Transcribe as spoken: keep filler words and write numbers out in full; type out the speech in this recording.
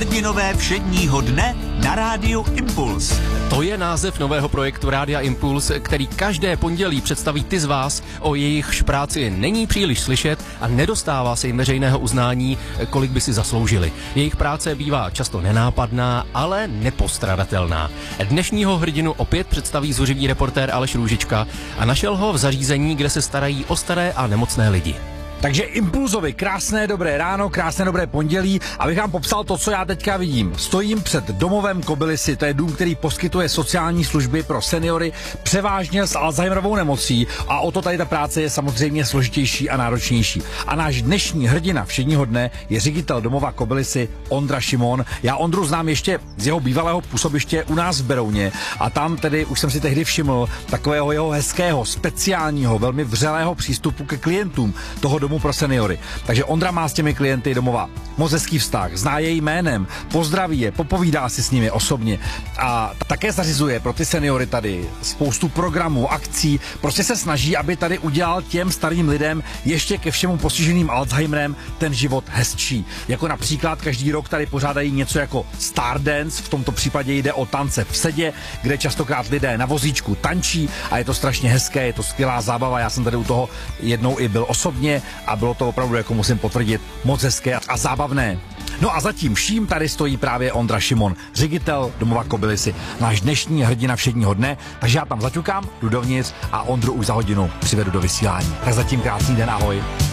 Hrdinové všedního dne na rádiu Impuls. To je název nového projektu Rádia Impuls, který každé pondělí představí ty z vás, o jejichž práci není příliš slyšet a nedostává se jim veřejného uznání, kolik by si zasloužili. Jejich práce bývá často nenápadná, ale nepostradatelná. Dnešního hrdinu opět představí zuřivý reportér Aleš Růžička a našel ho v zařízení, kde se starají o staré a nemocné lidi. Takže Impulzovi krásné dobré ráno, krásné dobré pondělí, abych vám popsal to, co já teďka vidím. Stojím před domovem Kobylisy, to je dům, který poskytuje sociální služby pro seniory, převážně s Alzheimerovou nemocí, a o to tady ta práce je samozřejmě složitější a náročnější. A náš dnešní hrdina všedního dne je ředitel domova Kobylisy Ondra Šimon. Já Ondru znám ještě z jeho bývalého působiště u nás v Berouně a tam tedy už jsem si tehdy všiml takového jeho hezkého, speciálního, velmi vřelého přístupu ke klientům toho domu pro seniory. Takže Ondra má s těmi klienty domova moc hezký vztah, zná je jménem, pozdraví je, popovídá si s nimi osobně a také zařizuje pro ty seniory tady spoustu programů, akcí, prostě se snaží, aby tady udělal těm starým lidem ještě ke všemu postiženým Alzheimerem ten život hezčí. Jako například každý rok tady pořádají něco jako Star Dance, v tomto případě jde o tance v sedě, kde častokrát lidé na vozíčku tančí a je to strašně hezké, je to skvělá zábava, já jsem tady u toho jednou i byl osobně a bylo to opravdu, jako musím potvrdit, moc hezké a zábavné. No a zatím vším tady stojí právě Ondra Šimon, ředitel domova Kobylisy, náš dnešní hrdina všedního dne, takže já tam zaťukám, jdu dovnitř a Ondru už za hodinu přivedu do vysílání. Tak zatím krásný den, ahoj.